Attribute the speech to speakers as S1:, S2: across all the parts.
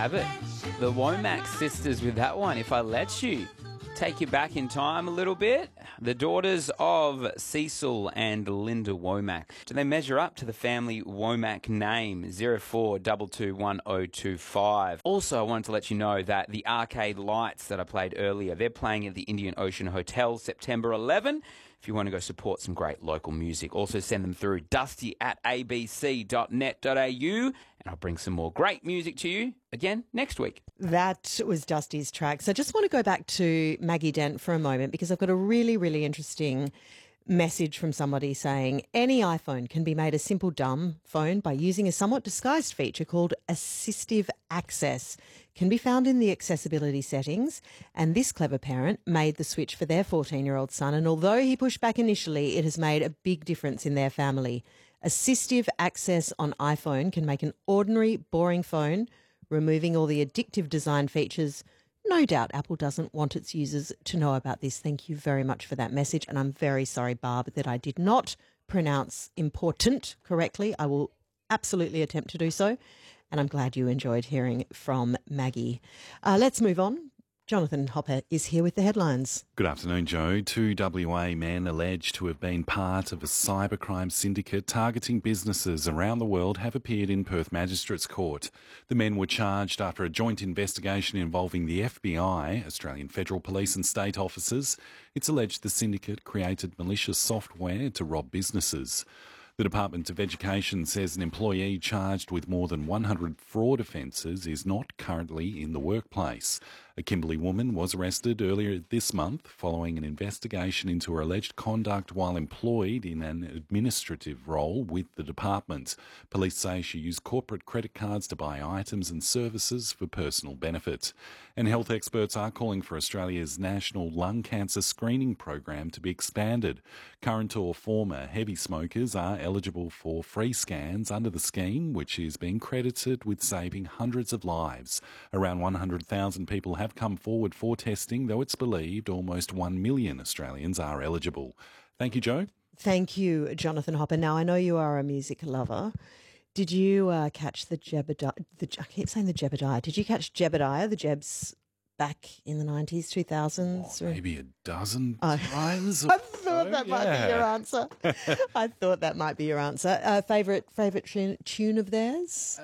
S1: have it. The Womack sisters with that one, If I Let You. Take you back in time a little bit. The daughters of Cecil and Linda Womack. Do they measure up to the family Womack name, 04221025? Also, I wanted to let you know that the Arcade Lights that I played earlier, they're playing at the Indian Ocean Hotel September 11. If you want to go support some great local music, also send them through dusty@abc.net.au, and I'll bring some more great music to you again next week.
S2: That was Dusty's track. So I just want to go back to Maggie Dent for a moment, because I've got a really, really interesting message from somebody saying any iPhone can be made a simple dumb phone by using a somewhat disguised feature called assistive access. Can be found in the accessibility settings, and this clever parent made the switch for their 14-year-old son, and although he pushed back initially, it has made a big difference in their family. Assistive access on iPhone can make an ordinary, boring phone, removing all the addictive design features. No doubt Apple doesn't want its users to know about this. Thank you very much for that message. And I'm very sorry, Barb, that I did not pronounce important correctly. I will absolutely attempt to do so. And I'm glad you enjoyed hearing from Maggie. Let's move on. Jonathan Hopper is here with the headlines.
S3: Good afternoon, Joe. Two WA men alleged to have been part of a cybercrime syndicate targeting businesses around the world have appeared in Perth Magistrates Court. The men were charged after a joint investigation involving the FBI, Australian Federal Police and state officers. It's alleged the syndicate created malicious software to rob businesses. The Department of Education says an employee charged with more than 100 fraud offences is not currently in the workplace. A Kimberley woman was arrested earlier this month following an investigation into her alleged conduct while employed in an administrative role with the department. Police say she used corporate credit cards to buy items and services for personal benefit. And health experts are calling for Australia's national lung cancer screening program to be expanded. Current or former heavy smokers are eligible for free scans under the scheme, which is being credited with saving hundreds of lives. Around 100,000 people have come forward for testing, though it's believed almost 1 million Australians are eligible. Thank you, Joe.
S2: Thank you, Jonathan Hopper. Now, I know you are a music lover. Did you catch the Jebediah? I keep saying the Jebediah. Did you catch Jebediah, the Jebs, back in the 90s, 2000s?
S3: Maybe a dozen times.
S2: I thought that might be your answer. I thought that might be your answer. Favourite tune of theirs?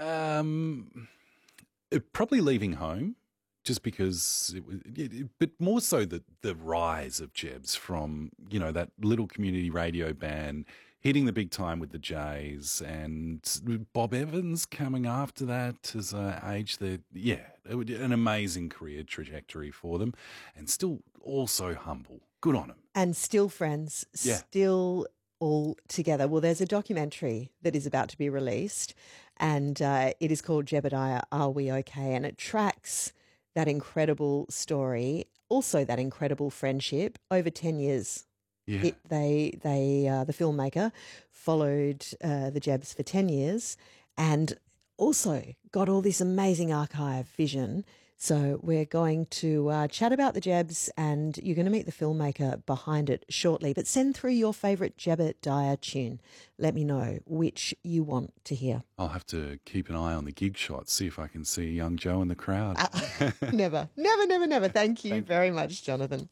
S3: Probably Leaving Home. Just because, but more so the rise of Jebs from, that little community radio band hitting the big time with the Jays, and Bob Evans coming after that as age. An amazing career trajectory for them, and still also humble. Good on them.
S2: And still friends, still all together. Well, there's a documentary that is about to be released, and it is called Jebediah, Are We Okay? And it tracks that incredible story, also that incredible friendship over 10 years. Yeah. The filmmaker followed the Jebs for 10 years and also got all this amazing archive vision. So we're going to chat about the Jebs, and you're going to meet the filmmaker behind it shortly. But send through your favourite Jebediah tune. Let me know which you want to hear.
S3: I'll have to keep an eye on the gig shot, see if I can see young Joe in the crowd.
S2: Never. Thank you very much, Jonathan.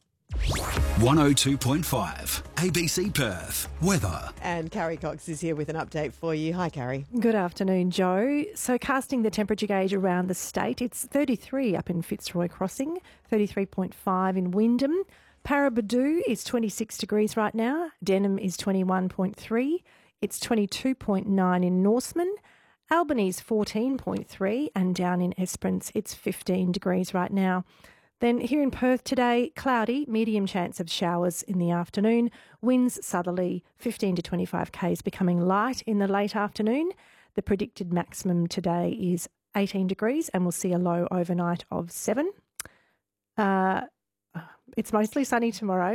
S4: 102.5 ABC Perth weather.
S2: And Carrie Cox is here with an update for you. Hi, Carrie.
S5: Good afternoon, Joe. So casting the temperature gauge around the state, it's 33 up in Fitzroy Crossing, 33.5 in Wyndham. Paraburdoo is 26 degrees right now. Denham is 21.3. It's 22.9 in Norseman. Albany's 14.3, and down in Esperance it's 15 degrees right now. Then here in Perth today, cloudy, medium chance of showers in the afternoon. Winds southerly, 15 to 25 k's, becoming light in the late afternoon. The predicted maximum today is 18 degrees, and we'll see a low overnight of 7. It's mostly sunny tomorrow.